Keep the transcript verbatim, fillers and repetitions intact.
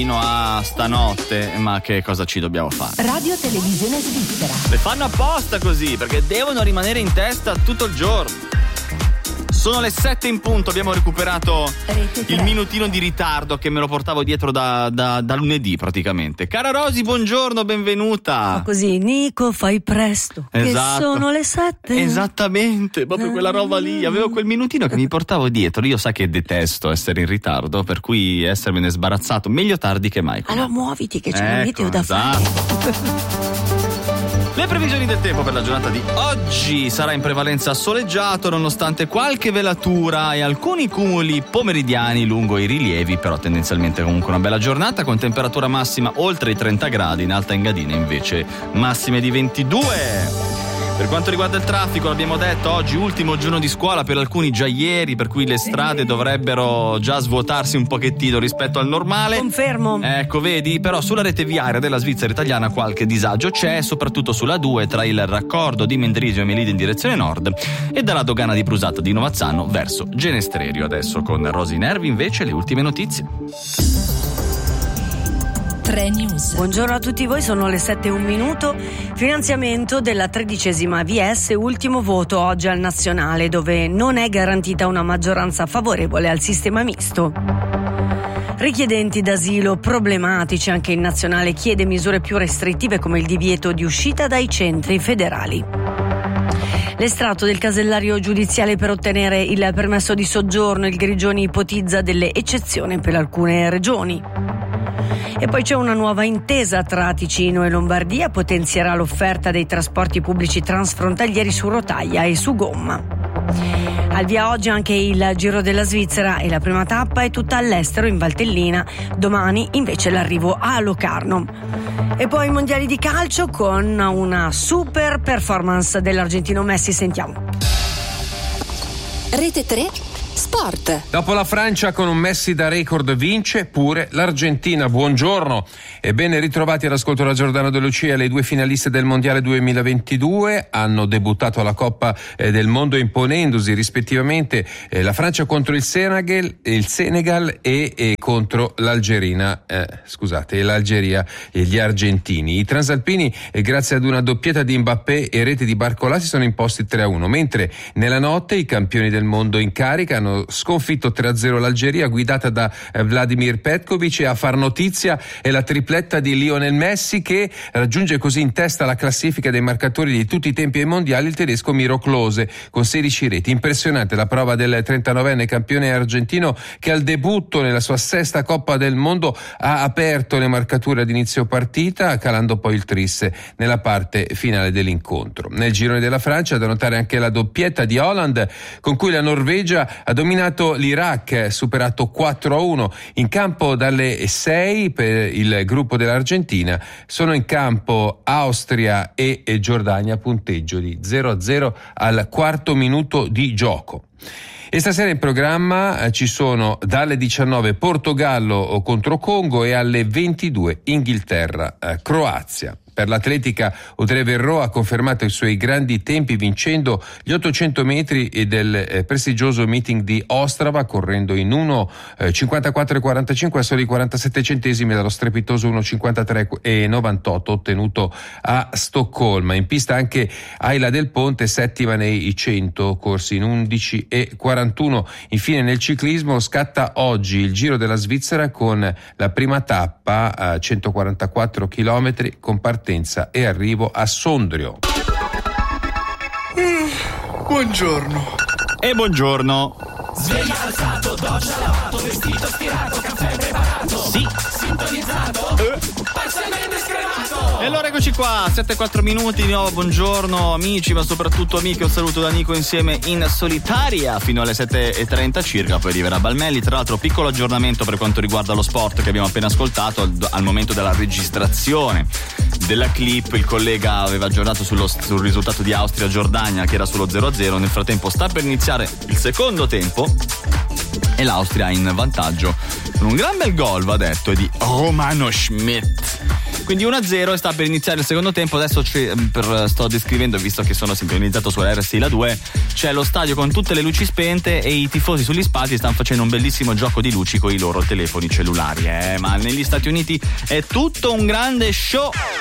fino a stanotte, ma che cosa ci dobbiamo fare? Radio Televisione Svizzera. Le fanno apposta così, perché devono rimanere in testa tutto il giorno. Sono le sette in punto, abbiamo recuperato il minutino di ritardo che me lo portavo dietro da, da, da lunedì praticamente. Cara Rosy, buongiorno, benvenuta. Ma così, Nico, fai presto, esatto. Che sono le sette. Esattamente, proprio quella roba lì. Avevo quel minutino che mi portavo dietro. Io sa che detesto essere in ritardo, per cui essermene sbarazzato meglio tardi che mai. Allora muoviti che c'è ecco, un meteo da esatto. fare. Le previsioni del tempo per la giornata di oggi: sarà in prevalenza soleggiato nonostante qualche velatura e alcuni cumuli pomeridiani lungo i rilievi, però tendenzialmente comunque una bella giornata con temperatura massima oltre i trenta gradi, in Alta Engadina invece massime di ventidue. Per quanto riguarda il traffico, l'abbiamo detto, oggi ultimo giorno di scuola, per alcuni già ieri, per cui le strade dovrebbero già svuotarsi un pochettino rispetto al normale. Confermo. Ecco, vedi, però sulla rete viaria della Svizzera italiana qualche disagio c'è, soprattutto sulla due tra il raccordo di Mendrisio e Melide in direzione nord e dalla dogana di Brusata di Novazzano verso Genestrerio. Adesso con Rosy Nervi invece le ultime notizie. tre News. Buongiorno a tutti voi, sono le sette e un minuto. Finanziamento della tredicesima V S, ultimo voto oggi al nazionale, dove non è garantita una maggioranza favorevole al sistema misto. Richiedenti d'asilo problematici, anche il nazionale chiede misure più restrittive come il divieto di uscita dai centri federali. L'estratto del casellario giudiziale per ottenere il permesso di soggiorno, il Grigioni ipotizza delle eccezioni per alcune regioni. E poi c'è una nuova intesa tra Ticino e Lombardia, potenzierà l'offerta dei trasporti pubblici transfrontalieri su rotaia e su gomma. Al via oggi anche il Giro della Svizzera e la prima tappa è tutta all'estero in Valtellina, domani invece l'arrivo a Locarno. E poi i mondiali di calcio con una super performance dell'argentino Messi, sentiamo. Rete tre Sport. Dopo la Francia con un Messi da record vince pure l'Argentina. Buongiorno e ben ritrovati all'ascolto da Giordano De Lucia. Le due finaliste del Mondiale duemilaventidue hanno debuttato alla Coppa eh, del Mondo imponendosi rispettivamente eh, la Francia contro il Senegal, il Senegal e, e contro l'Algerina, eh, scusate, e l'Algeria e gli argentini. I transalpini eh, grazie ad una doppietta di Mbappé e rete di Barcola si sono imposti tre a uno, mentre nella notte i campioni del mondo in carica hanno sconfitto tre a zero l'Algeria guidata da Vladimir Petkovic, e a far notizia è la tripletta di Lionel Messi che raggiunge così in testa la classifica dei marcatori di tutti i tempi ai mondiali il tedesco Miro Klose con sedici reti. Impressionante la prova del trentanovenne campione argentino che al debutto nella sua sesta Coppa del Mondo ha aperto le marcature ad inizio partita, calando poi il tris nella parte finale dell'incontro. Nel girone della Francia da notare anche la doppietta di Haaland con cui la Norvegia ha dominato l'Iraq, superato quattro a uno. In campo dalle sei per il gruppo dell'Argentina sono in campo Austria e Giordania, punteggio di zero a zero al quarto minuto di gioco. E stasera in programma eh, ci sono dalle diciannove Portogallo contro Congo e alle ventidue Inghilterra eh, Croazia. Per l'atletica Audrey Verreau ha confermato i suoi grandi tempi vincendo gli ottocento metri del eh, prestigioso meeting di Ostrava, correndo in uno cinquantaquattro e quarantacinque a soli quarantasette centesimi dallo strepitoso uno cinquantatré e novantotto ottenuto a Stoccolma. In pista anche Ayla Del Ponte, settima nei cento corsi in undici e quarantuno. Infine nel ciclismo scatta oggi il Giro della Svizzera con la prima tappa a centoquarantaquattro chilometri con partenza e arrivo a Sondrio. Mm, buongiorno. E buongiorno. Sveglia alzato, doccia lavato, vestito stirato, caffè preparato. Sì. Sintonizzato. Eh. Parzialmente scremato. E allora eccoci qua, sette e quattro minuti di nuovo. Buongiorno amici, ma soprattutto amiche. Un saluto da Nico insieme in solitaria fino alle sette e trenta circa, poi arriverà Balmelli. Tra l'altro piccolo aggiornamento per quanto riguarda lo sport che abbiamo appena ascoltato. Al, al momento della registrazione della clip il collega aveva aggiornato sullo, sul risultato di Austria-Giordania che era sullo zero a zero. Nel frattempo sta per iniziare il secondo tempo e l'Austria in vantaggio con un gran bel gol, va detto, di Romano Schmidt. Quindi uno a zero e sta per iniziare il secondo tempo. Adesso per, sto descrivendo, visto che sono sintonizzato sulla R S I la due, c'è lo stadio con tutte le luci spente e i tifosi sugli spalti stanno facendo un bellissimo gioco di luci con i loro telefoni cellulari, eh? Ma negli Stati Uniti è tutto un grande show.